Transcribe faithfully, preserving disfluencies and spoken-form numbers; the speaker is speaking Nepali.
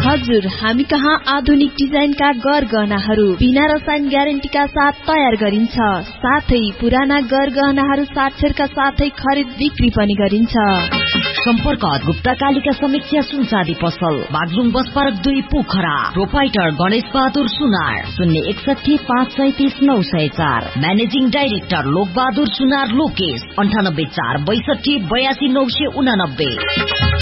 हजुर, हामी कहाँ आधुनिक डिजाइनका गरगहनाहरू बिना रसायन ग्यारेन्टीका साथ तयार गरिन्छ। साथै पुराना गरगहनाहरू साक्षरका साथै खरिद बिक्री पनि गरिन्छ। सम्पर्क गुप्ता कालिका समीक्षा सुनचाँदी पसल, बागलुङ बस पार्क दुई, पोखरा। प्रोपाइटर गणेश बहादुर सुनार, शून्य एकसठी पाँच सैतिस नौ सय चार। म्यानेजिङ डाइरेक्टर लोक बहादुर सुनार लोकेश, अन्ठानब्बे चार बैसठी बयासी नौ सय उनानब्बे।